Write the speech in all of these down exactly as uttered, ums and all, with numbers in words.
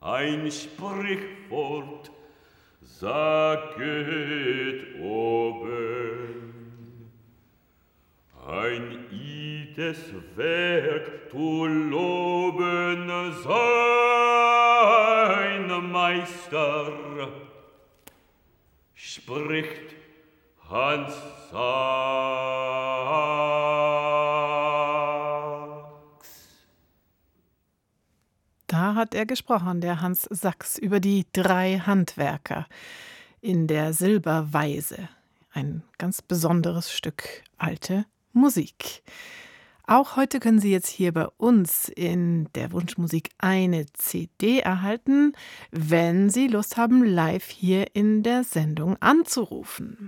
ein Sprichwort saget oben. Ein ides Werk zu loben sein Meister, spricht Hans Sachs. Da hat er gesprochen, der Hans Sachs, über die drei Handwerker in der Silberweise. Ein ganz besonderes Stück alte Musik. Auch heute können Sie jetzt hier bei uns in der Wunschmusik eine C D erhalten, wenn Sie Lust haben, live hier in der Sendung anzurufen.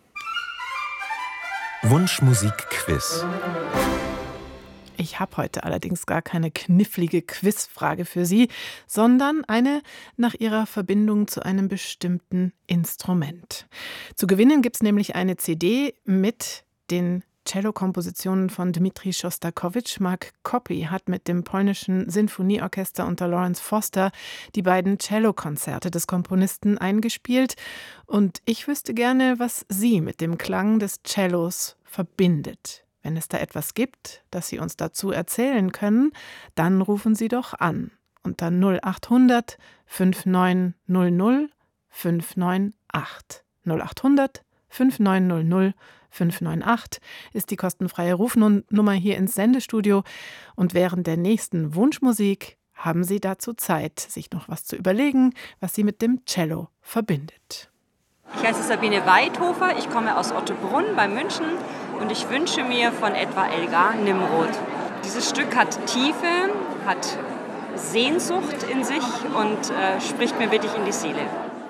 Wunschmusik-Quiz. Ich habe heute allerdings gar keine knifflige Quizfrage für Sie, sondern eine nach Ihrer Verbindung zu einem bestimmten Instrument. Zu gewinnen gibt es nämlich eine C D mit den Cello-Kompositionen von Dmitri Schostakowitsch. Mark Koppy hat mit dem polnischen Sinfonieorchester unter Lawrence Foster die beiden Cellokonzerte des Komponisten eingespielt. Und ich wüsste gerne, was Sie mit dem Klang des Cellos verbindet. Wenn es da etwas gibt, das Sie uns dazu erzählen können, dann rufen Sie doch an unter null acht hundert fünf neun null null fünf neun acht. null acht hundert fünf neun null null fünf neun acht ist die kostenfreie Rufnummer hier ins Sendestudio. Und während der nächsten Wunschmusik haben Sie dazu Zeit, sich noch was zu überlegen, was Sie mit dem Cello verbindet. Ich heiße Sabine Weidhofer, ich komme aus Ottobrunn bei München und ich wünsche mir von Edward Elgar Nimrod. Dieses Stück hat Tiefe, hat Sehnsucht in sich und äh, spricht mir wirklich in die Seele.